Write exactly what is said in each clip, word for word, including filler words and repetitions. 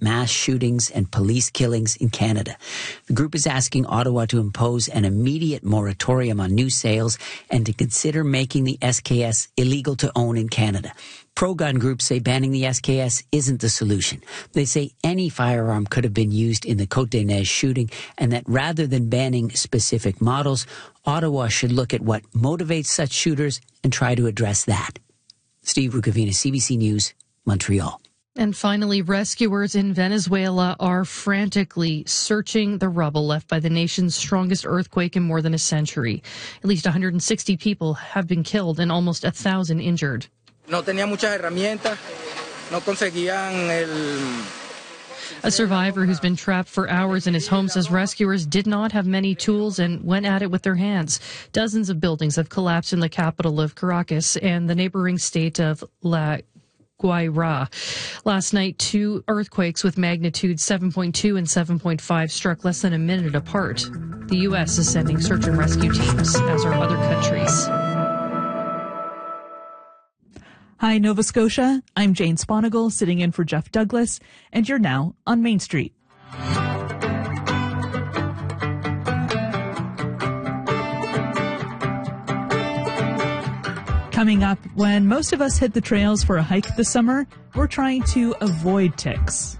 violent mass shootings and police killings in Canada. The group is asking Ottawa to impose an immediate moratorium on new sales and to consider making the S K S illegal to own in Canada. Pro-gun groups say banning the S K S isn't the solution. They say any firearm could have been used in the Côte-des-Neiges shooting, and that rather than banning specific models, Ottawa should look at what motivates such shooters and try to address that. Steve Rukavina, C B C News, Montreal. And finally, rescuers in Venezuela are frantically searching the rubble left by the nation's strongest earthquake in more than a century. At least one hundred sixty people have been killed and almost one thousand injured. No tenía muchas herramientas, no conseguían el... A survivor who's been trapped for hours in his home says rescuers did not have many tools and went at it with their hands. Dozens of buildings have collapsed in the capital of Caracas and the neighboring state of La Guaira. Last night, two earthquakes with magnitude seven point two and seven point five struck less than a minute apart. The U S is sending search and rescue teams, as are other countries. Hi, Nova Scotia. I'm Jane Sponigal, sitting in for Jeff Douglas, and you're now on Main Street. Coming up, when most of us hit the trails for a hike this summer, we're trying to avoid ticks.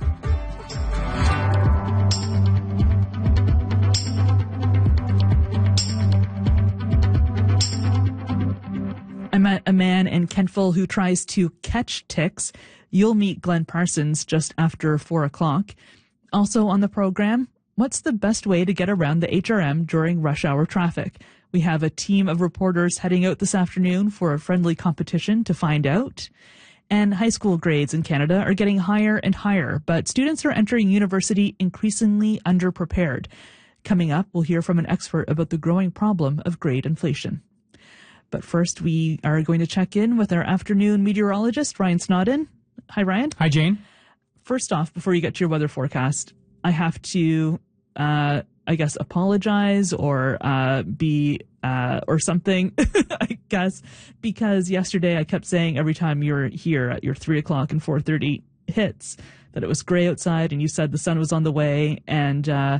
I met a man in Kentville who tries to catch ticks. You'll meet Glenn Parsons just after four o'clock. Also on the program, what's the best way to get around the H R M during rush hour traffic? We have a team of reporters heading out this afternoon for a friendly competition to find out. And high school grades in Canada are getting higher and higher, but students are entering university increasingly underprepared. Coming up, we'll hear from an expert about the growing problem of grade inflation. But first, we are going to check in with our afternoon meteorologist, Ryan Snodden. Hi, Ryan. Hi, Jane. First off, before you get to your weather forecast, I have to, uh, I guess, apologize or uh, be uh, or something, I guess, because yesterday I kept saying every time you were here at your three o'clock and four thirty hits that it was gray outside and you said the sun was on the way. And uh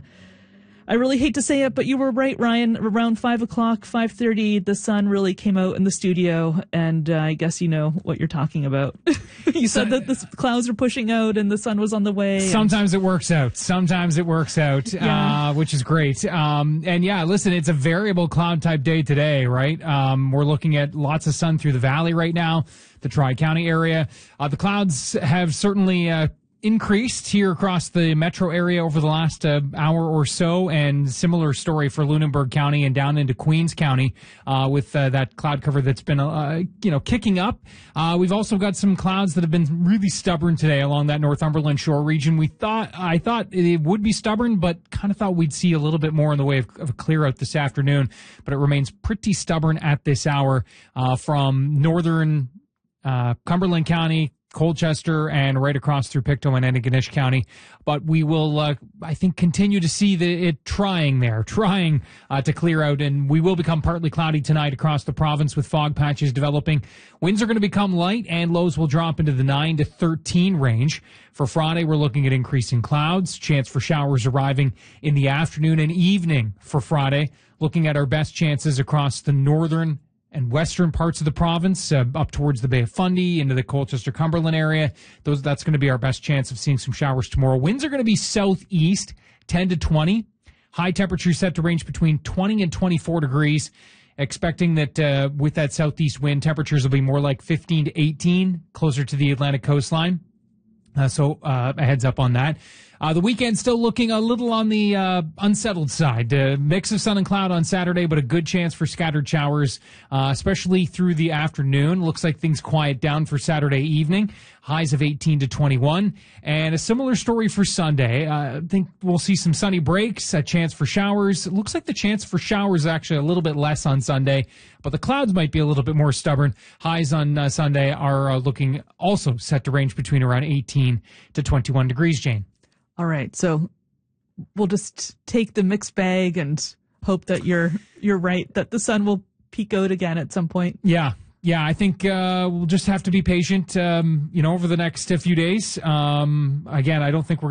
I really hate to say it, but you were right, Ryan. Around five o'clock, five thirty, the sun really came out in the studio, and uh, I guess you know what you're talking about. You said that the clouds were pushing out and the sun was on the way. Sometimes and... it works out. Sometimes it works out, yeah. uh, which is great. Um, and yeah, listen, it's a variable cloud type day today, right? Um, we're looking at lots of sun through the valley right now, the Tri-County area. Uh, the clouds have certainly uh, increased here across the metro area over the last uh, hour or so, and similar story for Lunenburg County and down into Queens County uh, with uh, that cloud cover that's been uh, you know kicking up. Uh, we've also got some clouds that have been really stubborn today along that Northumberland shore region. We thought I thought it would be stubborn, but kind of thought we'd see a little bit more in the way of, of a clear out this afternoon. But it remains pretty stubborn at this hour uh, from northern uh, Cumberland County, Colchester, and right across through Pictou and Antigonish County. But we will, uh, I think, continue to see the, it trying there, trying uh, to clear out, and we will become partly cloudy tonight across the province with fog patches developing. Winds are going to become light, and lows will drop into the nine to thirteen range. For Friday, we're looking at increasing clouds, chance for showers arriving in the afternoon and evening for Friday, looking at our best chances across the northern and western parts of the province, uh, up towards the Bay of Fundy, into the Colchester-Cumberland area. Those That's going to be our best chance of seeing some showers tomorrow. Winds are going to be southeast, ten to twenty. High temperature set to range between twenty and twenty-four degrees. Expecting that uh, with that southeast wind, temperatures will be more like fifteen to eighteen, closer to the Atlantic coastline. Uh, so uh, a heads up on that. Uh, the weekend still looking a little on the uh, unsettled side. Uh, mix of sun and cloud on Saturday, but a good chance for scattered showers, uh, especially through the afternoon. Looks like things quiet down for Saturday evening. Highs of eighteen to twenty-one. And a similar story for Sunday. Uh, I think we'll see some sunny breaks, a chance for showers. It looks like the chance for showers is actually a little bit less on Sunday, but the clouds might be a little bit more stubborn. Highs on uh, Sunday are uh, looking also set to range between around eighteen to twenty-one degrees, Jane. All right, so we'll just take the mixed bag and hope that you're you're right, that the sun will peek out again at some point. Yeah, yeah, I think uh, we'll just have to be patient, um, you know, over the next uh, few days. Um, again, I don't think we're